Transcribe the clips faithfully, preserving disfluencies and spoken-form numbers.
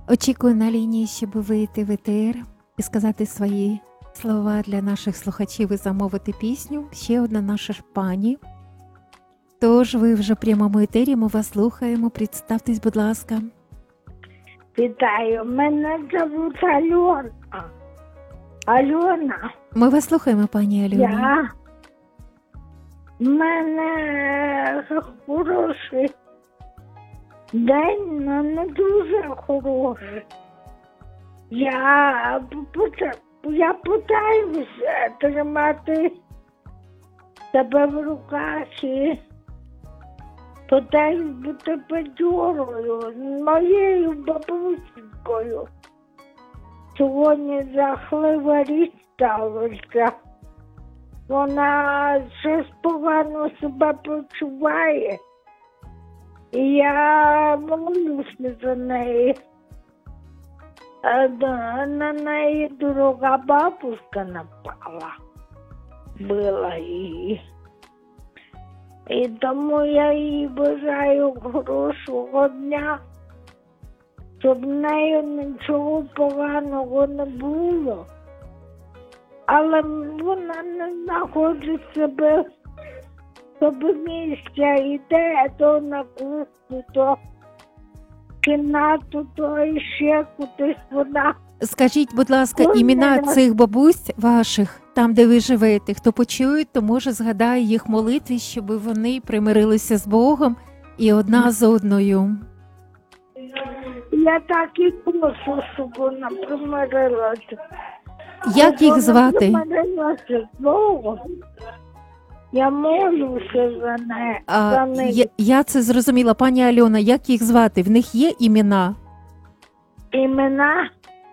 Очікую на лінії, щоб вийти в етер і сказати свої слова для наших слухачів і замовити пісню. Ще одна наша ж пані. Тож ви вже в прямому етері, ми вас слухаємо. Представтесь, будь ласка. Вітаю, мене зовут Альона. Альона. Ми вас слухаємо, пані Альона. Я... В мене хороший день, але не дуже хороший. Я, я питаюся тримати себе в руках і питаюсь бути бадьорою, моєю бабусінькою. Сьогодні жахлива річ сталася. Вона щось погано себе почуває. І я молюся за неї. На неї дорога бабушка напала, била її. І тому я їй бажаю хорошого дня, щоб в неї нічого поганого не було. Але вона не знаходить себе, себе місця, йде то на кухню, то в кімнату, то іще кудись вона. Скажіть, будь ласка, імена цих бабусь ваших, там, де ви живете, хто почує, то може згадає їх молитві, щоб вони примирилися з Богом і одна з одною. Я так і прошу, щоб вона примирилася. Як їх звати? Я молюся за неї. А, я, я це зрозуміла. Пані Альона, як їх звати? В них є імена? Імена?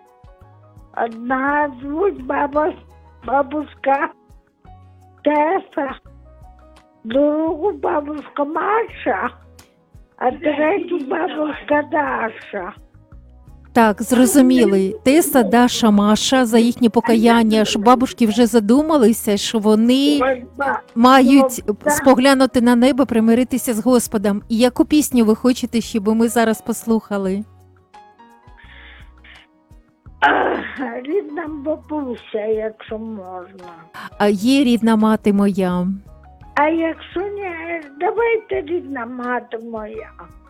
Одна звуть баба, бабушка Теса, другу бабушка Маша, а третю бабушка Даша. Так, зрозуміли. Теса, Даша, Маша, за їхнє покаяння, що бабушки вже задумалися, що вони мають споглянути на небо, примиритися з Господом. І яку пісню ви хочете, щоб ми зараз послухали? Рідна бабуся, якщо можна. А є рідна мати моя. А якщо не, давайте рідна мати моя.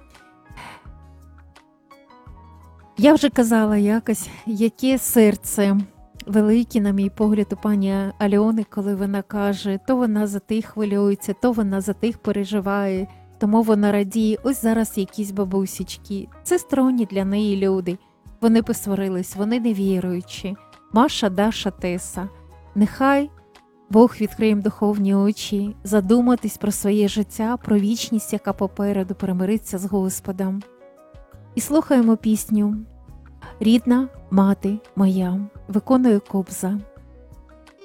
Я вже казала якось, яке серце велике, на мій погляд, у пані Альони, коли вона каже, то вона за тих хвилюється, то вона за тих переживає, тому вона радіє. Ось зараз якісь бабусічки. Це сторонні для неї люди. Вони посварились, вони невіруючі. Маша, Даша, Теса. Нехай Бог відкриє їм духовні очі, задуматись про своє життя, про вічність, яка попереду, примириться з Господом. І слухаємо пісню «Рідна мати моя», виконує Кобза.